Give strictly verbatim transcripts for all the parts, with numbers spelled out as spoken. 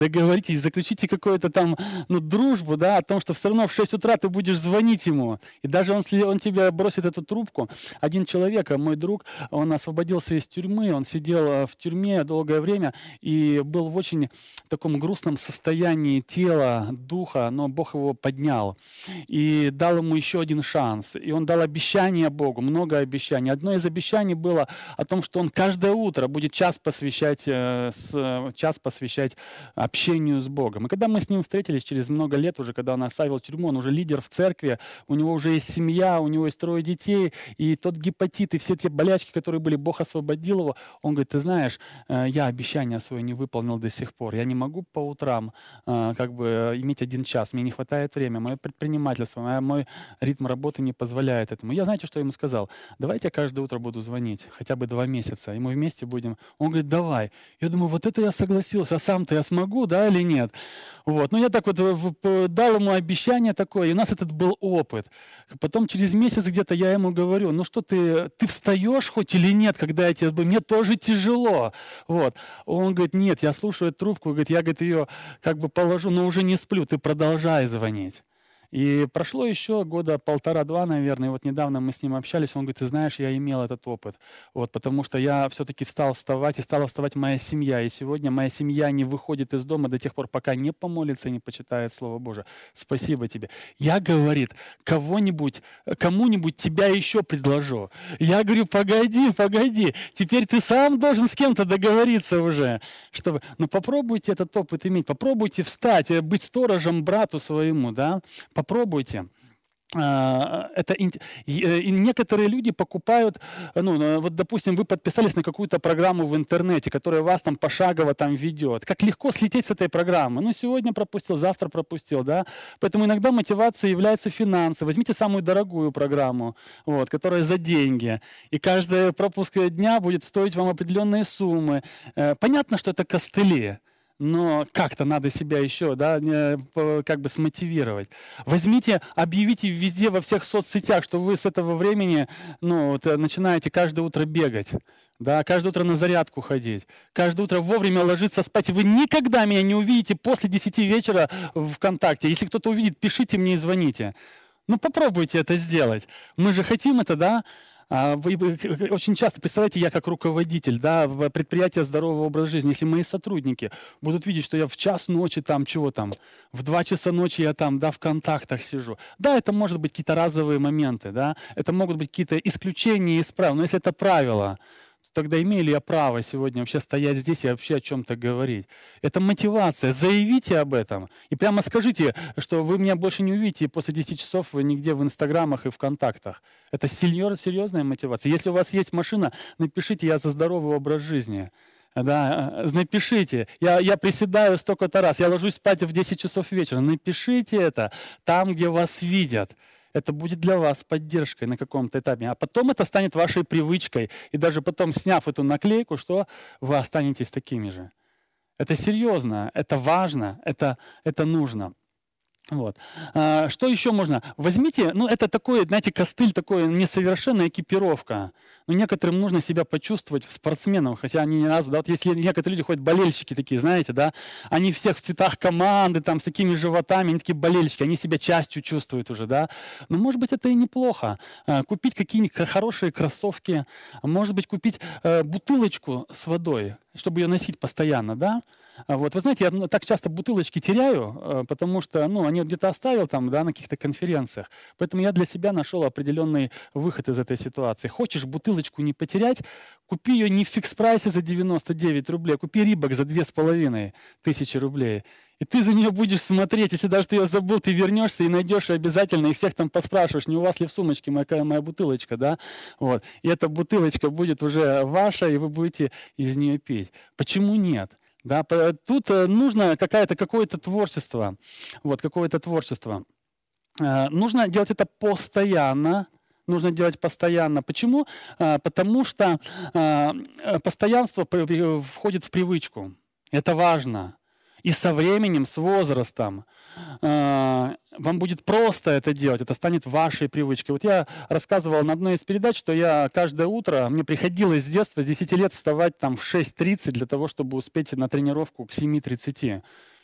договоритесь, заключите какую-то там, ну, дружбу, да, о том, что все равно в шесть утра ты будешь звонить ему. И даже он, если он тебе бросит эту трубку, один человек, а мой друг, он освободился из тюрьмы, он сидел э, в тюрьме долгое время и был в очень таком грустном состоянии тела, духа, но Бог его поднял и дал ему еще один шанс. И он дал обещание Богу, много обещаний. Одно из обещаний было о том, что он каждое утро будет час посвящать, э, с, э, час посвящать общению с Богом. И когда мы с ним встретились через много лет уже, когда он оставил тюрьму, он уже лидер в церкви, у него уже есть семья, у него есть трое детей, и тот гепатит, и все те болячки, которые были, Бог освободил его. Он говорит, ты знаешь, э, я обещание свое не выполнил до сих пор. Я не могу по утрам э, как бы иметь один час. Мне не хватает времени. Мое предпринимательство, моя- мой ритм работы не позволяет этому. Я, знаете, что ему сказал? Давайте я каждое утро буду звонить, хотя бы два месяца, и мы вместе будем. Он говорит, давай. Я думаю, вот это я согласился, а сам-то я смогу, да, или нет? Вот. Ну, я так вот э, в- п- дал ему обещание такое, и у нас этот был опыт. Потом через месяц где-то я ему говорю, ну что ты, ты встаешь хоть или нет, когда я тебе, говорю, мне тоже тяжело. Вот. Он говорит, нет, я слушаю трубку, говорит, я, говорит, ее как бы положу, но уже не сплю, ты продолжай звонить. И прошло еще года полтора-два, наверное, и вот недавно мы с ним общались, он говорит, ты знаешь, я имел этот опыт, вот, потому что я все-таки стал вставать, и стала вставать моя семья, и сегодня моя семья не выходит из дома до тех пор, пока не помолится и не почитает Слово Божие. Спасибо тебе. Я, говорит, кого-нибудь, кому-нибудь тебя еще предложу. Я говорю, погоди, погоди, теперь ты сам должен с кем-то договориться уже, чтобы, ну попробуйте этот опыт иметь, попробуйте встать, э, быть сторожем брату своему, да, попробуйте. А, Это ин- и, э, и некоторые люди покупают, э, ну, э, вот, допустим, вы подписались на какую-то программу в интернете, которая вас там пошагово там ведет. Как легко слететь с этой программы. Ну, сегодня пропустил, завтра пропустил, да. Поэтому иногда мотивацией являются финансы. Возьмите самую дорогую программу, вот, которая за деньги. И каждый пропуск дня будет стоить вам определенные суммы. Э, Понятно, что это костыли. Но как-то надо себя еще, да, не, по- как бы смотивировать. Возьмите, объявите везде во всех соцсетях, что вы с этого времени, ну, вот, э, начинаете каждое утро бегать, да, каждое утро на зарядку ходить, каждое утро вовремя ложиться спать. И вы никогда меня не увидите после десяти вечера в ВКонтакте. Если кто-то увидит, пишите мне и звоните. Ну, попробуйте это сделать. Мы же хотим это, да? А Вы, вы к- к- очень часто, представляете, я как руководитель, да, в предприятии здорового образа жизни, если мои сотрудники будут видеть, что я в час ночи там, чего там, в два часа ночи я там, да, в контактах сижу. Да, это может быть какие-то разовые моменты, да, это могут быть какие-то исключения из правил, но если это правило, тогда имею ли я право сегодня вообще стоять здесь и вообще о чем-то говорить? Это мотивация. Заявите об этом. И прямо скажите, что вы меня больше не увидите после десяти часов нигде в Инстаграмах и ВКонтактах. Это серьез- серьезная мотивация. Если у вас есть машина, напишите «Я за здоровый образ жизни». Да, э, напишите. Я, я приседаю столько-то раз, я ложусь спать в десять часов вечера. Напишите это там, где вас видят. Это будет для вас поддержкой на каком-то этапе. А потом это станет вашей привычкой. И даже потом, сняв эту наклейку, что вы останетесь такими же. Это серьезно, это важно, это, это нужно. Вот. А, Что еще можно? Возьмите, ну это такой, знаете, костыль, такой несовершенная экипировка. Ну, некоторым нужно себя почувствовать спортсменом, хотя они ни разу, да, вот если некоторые люди ходят, болельщики такие, знаете, да, они всех в цветах команды, там, с такими животами, они такие болельщики, они себя частью чувствуют уже, да. Но, может быть, это и неплохо. А, Купить какие-нибудь х- хорошие кроссовки, а может быть, купить э, бутылочку с водой, чтобы ее носить постоянно, да. А Вот, вы знаете, я ну, так часто бутылочки теряю, э, потому что, ну, они вот где-то оставил там, да, на каких-то конференциях. Поэтому я для себя нашел определенный выход из этой ситуации. Хочешь бутылочку не потерять, купи ее не в фикс-прайсе за девяносто девять рублей, а купи Рибок за две с половиной тысячи рублей. И ты за нее будешь смотреть, если даже ты ее забыл, ты вернешься и найдешь ее обязательно, и всех там поспрашиваешь, не у вас ли в сумочке моя, моя бутылочка, да? Вот. И эта бутылочка будет уже ваша, и вы будете из нее пить. Почему нет? Да, по- тут э, нужно какая-то, какое-то творчество. Вот, какое-то творчество. Э, Нужно делать это постоянно. Нужно делать постоянно. Почему? Э, Потому что э, э, постоянство при- при- входит в привычку. Это важно. И со временем, с возрастом э, вам будет просто это делать, это станет вашей привычкой. Вот я рассказывал на одной из передач, что я каждое утро, мне приходилось с детства, с десяти лет вставать там в шесть тридцать для того, чтобы успеть на тренировку к семи тридцати.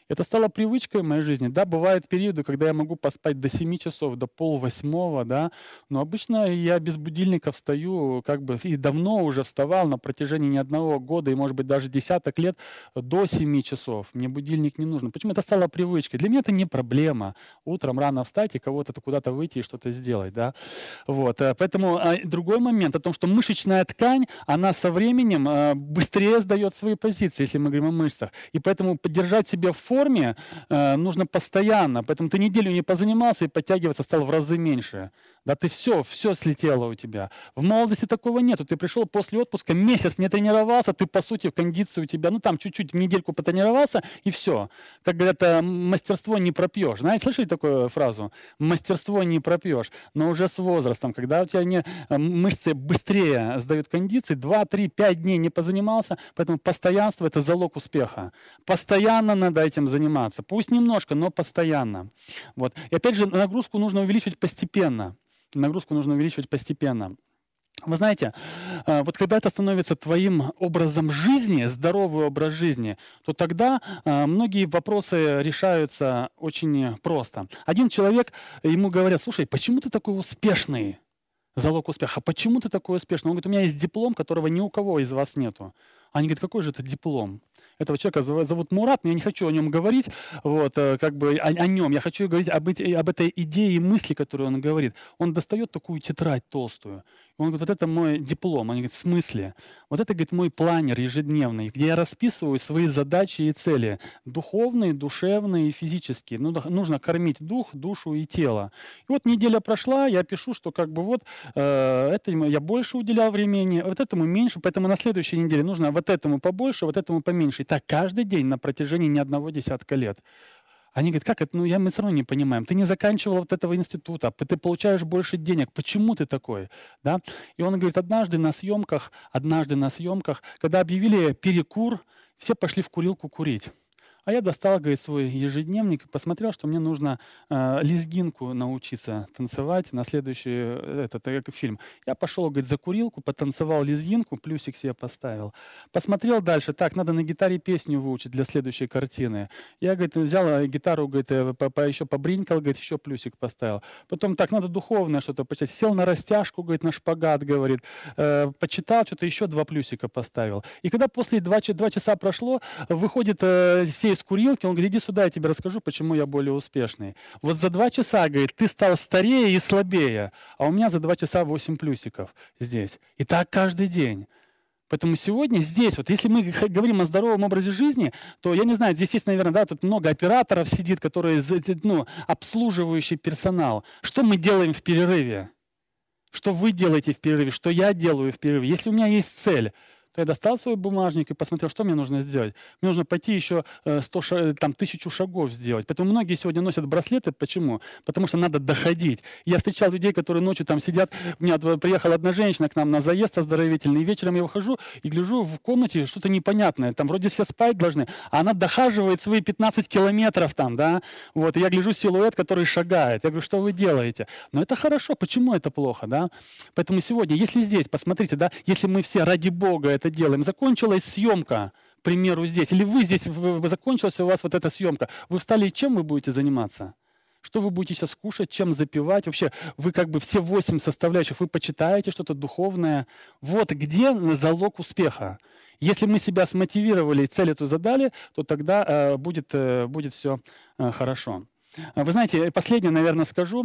Это стало привычкой в моей жизни. Да, бывают периоды, когда я могу поспать до семи часов, до полвосьмого, да, но обычно я без будильника встаю, как бы, и давно уже вставал на протяжении не одного года, и, может быть, даже десяток лет до семи часов. Мне будильник не нужен. Почему? Это стало привычкой. Для меня это не проблема. Утром рано встать и кого-то куда-то выйти и что-то сделать, да. Вот. э, Поэтому а, другой момент о том, что мышечная ткань, она со временем а, быстрее сдает свои позиции, если мы говорим о мышцах. И поэтому поддержать себя в форме э, нужно постоянно. Поэтому ты неделю не позанимался и подтягиваться стал в разы меньше. Да, ты все, все слетело у тебя. В молодости такого нету. Ты пришел после отпуска, месяц не тренировался, ты, по сути, в кондиции у тебя, ну, там чуть-чуть недельку потренировался, и все. Как говорят, э, мастерство не пропьешь. Знаете, слышали такую фразу? Мастерство не пропьешь. Но уже с возрастом, когда у тебя не, э, мышцы быстрее сдают кондиции, два, три, пять дней не позанимался, поэтому постоянство — это залог успеха. Постоянно надо этим заниматься. Пусть немножко, но постоянно. Вот. И опять же, нагрузку нужно увеличивать постепенно. Нагрузку нужно увеличивать постепенно. Вы знаете, э, вот когда это становится твоим образом жизни, здоровый образ жизни, то тогда э, многие вопросы решаются очень просто. Один человек, ему говорят: слушай, почему ты такой успешный? Залог успеха. Почему ты такой успешный? Он говорит: у меня есть диплом, которого ни у кого из вас нету. Они говорят: какой же это диплом? Этого человека зов- зовут Мурат, но я не хочу о нем говорить, вот, э, как бы о, о нем. Я хочу говорить об, эти- об этой идее и мысли, которую он говорит. Он достает такую тетрадь толстую. И он говорит: вот это мой диплом. Они говорят: в смысле? Вот это, говорит, мой планер ежедневный, где я расписываю свои задачи и цели. Духовные, душевные и физические. Ну, да, нужно кормить дух, душу и тело. И вот неделя прошла, я пишу, что как бы вот э, этому я больше уделял времени, вот этому меньше, поэтому на следующей неделе нужно вот этому побольше, вот этому поменьше. И так каждый день на протяжении не одного десятка лет. Они говорят: как это? Ну, я, мы все равно не понимаем. Ты не заканчивал вот этого института, п- ты получаешь больше денег. Почему ты такой? Да? И он говорит: однажды на съемках, однажды на съемках, когда объявили перекур, все пошли в курилку курить. А я достал, говорит, свой ежедневник и посмотрел, что мне нужно э, лезгинку научиться танцевать на следующий э, этот, э, фильм. Я пошел, говорит, за курилку, потанцевал лезгинку, плюсик себе поставил. Посмотрел дальше: так, надо на гитаре песню выучить для следующей картины. Я, говорит, взял э, гитару, говорит, э, по- по- еще побринкал, говорит, еще плюсик поставил. Потом, так, надо духовное что-то почитать. Сел на растяжку, говорит, на шпагат, говорит, э, почитал, что-то еще два плюсика поставил. И когда после два, ч- два часа прошло, выходит э, все из курилки, он говорит: иди сюда, я тебе расскажу, почему я более успешный. Вот за два часа, говорит, ты стал старее и слабее, а у меня за два часа восемь плюсиков здесь. И так каждый день. Поэтому сегодня здесь, вот если мы х- говорим о здоровом образе жизни, то, я не знаю, здесь есть, наверное, да, тут много операторов сидит, которые, за- ну, обслуживающий персонал. Что мы делаем в перерыве? Что вы делаете в перерыве? Что я делаю в перерыве? Если у меня есть цель, то я достал свой бумажник и посмотрел, что мне нужно сделать. Мне нужно пойти еще э, сто ша- там, тысячу шагов сделать. Поэтому многие сегодня носят браслеты. Почему? Потому что надо доходить. Я встречал людей, которые ночью там сидят. У меня вот приехала одна женщина к нам на заезд оздоровительный. И вечером я выхожу и гляжу в комнате что-то непонятное. Там вроде все спать должны, а она дохаживает свои пятнадцать километров там, да. Вот, и я гляжу силуэт, который шагает. Я говорю: что вы делаете? Но это хорошо. Почему это плохо, да? Поэтому сегодня, если здесь, посмотрите, да, если мы все ради Бога это делаем, закончилась съемка, к примеру, здесь, или вы здесь, в- в- закончилась у вас вот эта съемка, вы встали, и чем вы будете заниматься? Что вы будете сейчас кушать, чем запивать? Вообще, вы как бы все восемь составляющих, вы почитаете что-то духовное. Вот где залог успеха. Если мы себя смотивировали и цель эту задали, то тогда э, будет, э, будет все э, хорошо. А Вы знаете, последнее, наверное, скажу.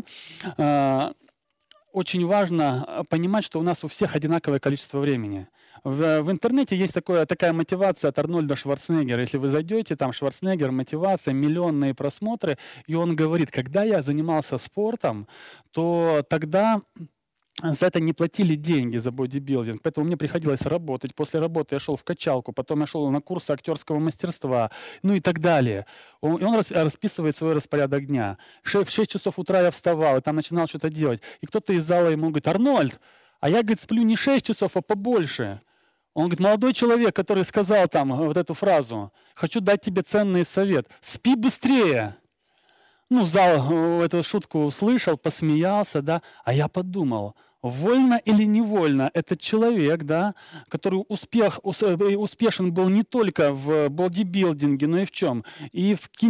Э, Очень важно э, понимать, что у нас у всех одинаковое количество времени. В, в интернете есть такое, такая мотивация от Арнольда Шварценеггера. Если вы зайдете, там Шварценеггер, мотивация, миллионные просмотры, и он говорит: когда я занимался спортом, то тогда за это не платили деньги за бодибилдинг, поэтому мне приходилось работать. После работы я шел в качалку, потом я шел на курсы актерского мастерства, ну и так далее. Он, и он рас- расписывает свой распорядок дня. Ше- В шесть часов утра я вставал, и там начинал что-то делать. И кто-то из зала ему говорит: Арнольд, а я, говорит, сплю не шесть часов, а побольше. Он говорит: молодой человек, который сказал там э, вот эту фразу: хочу дать тебе ценный совет, спи быстрее. Ну, зал э, эту шутку услышал, посмеялся, да, а я подумал, вольно или невольно этот человек, да, который успех, ус- э, успешен был не только в бодибилдинге, но и в чем? И в кино.